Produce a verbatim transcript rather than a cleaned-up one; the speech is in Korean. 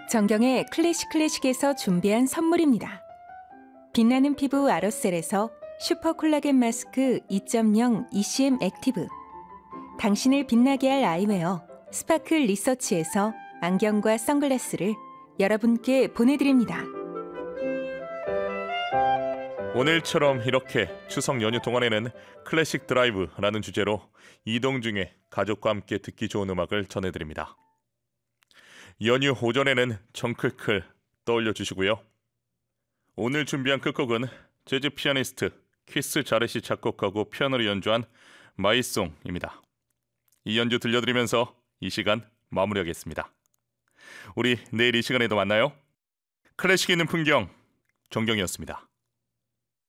정경의 클래식 클래식에서 준비한 선물입니다. 빛나는 피부 아로셀에서 슈퍼 콜라겐 마스크 이 점 영 이씨엠 액티브, 당신을 빛나게 할 아이웨어 스파클 리서치에서 안경과 선글라스를 여러분께 보내드립니다. 오늘처럼 이렇게 추석 연휴 동안에는 클래식 드라이브라는 주제로 이동 중에 가족과 함께 듣기 좋은 음악을 전해드립니다. 연휴 오전에는 정클클 떠올려 주시고요. 오늘 준비한 끝곡은 재즈 피아니스트 키스 자렛이 작곡하고 피아노를 연주한 마이송입니다. 이 연주 들려드리면서 이 시간 마무리하겠습니다. 우리 내일 이 시간에도 만나요. 클래식 있는 풍경, 정경이었습니다.